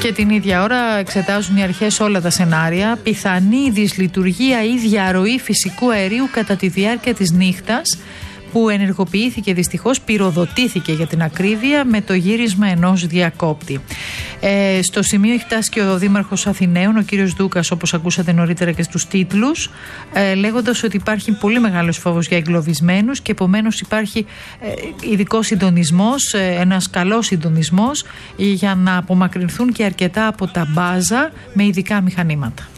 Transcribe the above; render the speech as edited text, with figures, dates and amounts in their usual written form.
Και την ίδια ώρα εξετάζουν οι αρχές όλα τα σενάρια. Πιθανή δυσλειτουργία ή διαρροή φυσικού αερίου κατά τη διάρκεια της νύχτας, που ενεργοποιήθηκε δυστυχώς, πυροδοτήθηκε για την ακρίβεια, με το γύρισμα ενός διακόπτη. Στο σημείο έχει φτάσει και ο Δήμαρχος Αθηναίων, ο κύριος Δούκας, όπως ακούσατε νωρίτερα και στους τίτλους, λέγοντας ότι υπάρχει πολύ μεγάλος φόβος για εγκλωβισμένους και επομένως υπάρχει ειδικός συντονισμός, ένας καλός συντονισμός για να απομακρυνθούν και αρκετά από τα μπάζα με ειδικά μηχανήματα.